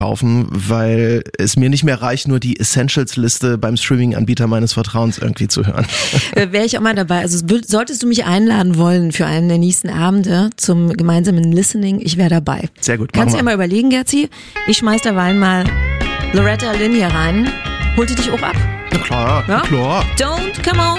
kaufen, weil es mir nicht mehr reicht, nur die Essentials-Liste beim Streaming-Anbieter meines Vertrauens irgendwie zu hören. Wäre ich auch mal dabei. Also solltest du mich einladen wollen für einen der nächsten Abende zum gemeinsamen Listening, ich wäre dabei. Sehr gut. Kannst du ja mal überlegen, Gerzi. Ich schmeiß derweil mal Loretta Lynn hier rein. Holt die dich auch ab? Na klar, ja? klar. Don't come home